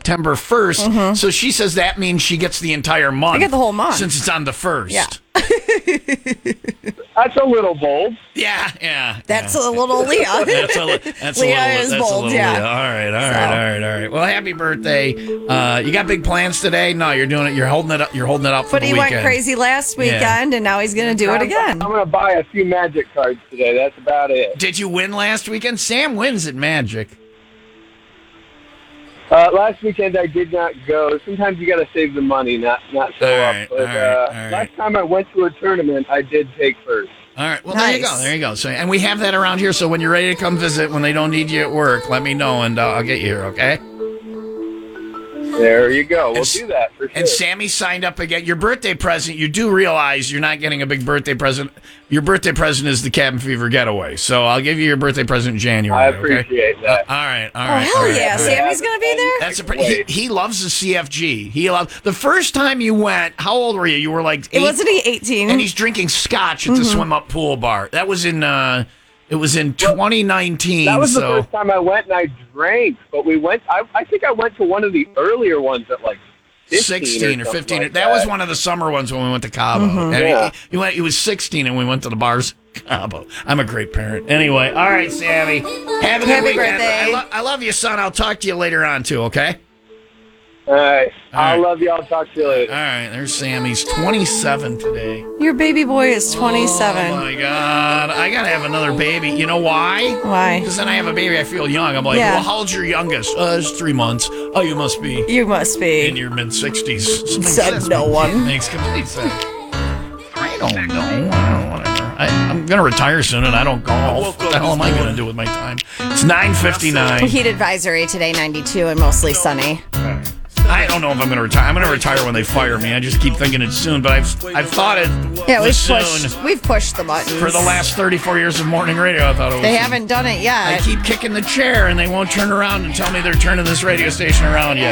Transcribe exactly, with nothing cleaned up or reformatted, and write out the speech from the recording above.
September first. Mhm. So she says that means she gets the entire month. I get the whole month. Since it's on the first. Yeah. That's a little bold. Yeah, yeah. That's yeah. a little Leah. That's a, li- that's Leah a little, is that's bold, a little yeah. Leah. All right, all right, So. all right, all right. Well, happy birthday. Uh, you got big plans today? No, you're doing it. You're holding it up. You're holding it up for But the he weekend. went crazy last Yeah. weekend, and now he's going to do it again. I'm going to buy a few Magic cards today. That's about it. Did you win last weekend? Sam wins at Magic. Uh, last weekend I did not go. Sometimes you got to save the money, not not show All up. right, But all right, uh, all right. last time I went to a tournament, I did take first. All right. Well, there you go. There you go. So, and we have that around here. So when you're ready to come visit, when they don't need you at work, let me know, and uh, I'll get you here. Okay. There you go. We'll And- do that for sure. And Sammy signed up again. Your birthday present, you do realize you're not getting a big birthday present. Your birthday present is the Cabin Fever getaway. So I'll give you your birthday present in January. I okay? appreciate that. Uh, all right. All Oh, right. hell all right, yeah. all right. Sammy's going to be there? That's a pre- he, he loves the C F G. He loves the first time you went. How old were you? You were like eight, It wasn't he eighteen? and he's drinking scotch at the Mhm. swim up pool bar. That was in uh, it was in twenty nineteen. That was the so first time I went and I drank. But we went. I, I think I went to one of the earlier ones at like fifteen sixteen or something fifteen. like that. was one of the summer ones when we went to Cabo. Mhm. And Yeah. he, he went. He was sixteen, and we went to the bars. Cabo. I'm a great parent. Anyway, all right, Sammy. Have a good Happy weekend. birthday. I, lo- I love you, son. I'll talk to you later on too. Okay. All right. All I right. love you. I'll talk to you later. All right. There's Sammy's twenty-seven today. Your baby boy is twenty-seven. Oh my God! I gotta have another baby. You know why? Why? Because then I have a baby, I feel young. I'm like, Yeah. well, how old's your youngest? Uh, it's three months. Oh, you must be You must be. in your mid sixties. Said no one. Makes complete sense. I don't know. I don't know. Whatever. I, I'm gonna retire soon, and I don't golf. What the hell am I gonna do with my time? It's nine fifty-nine. Heat advisory today, ninety-two, and mostly sunny. I don't know if I'm gonna retire. I'm gonna retire when they fire me. I just keep thinking it's soon, but I've I've thought it Yeah, we've was soon. pushed, we've pushed the buttons. For the last thirty-four years of morning radio, I thought it was They soon. haven't done it I yet. keep kicking the chair, and they won't turn around and tell me they're turning this radio station around yet.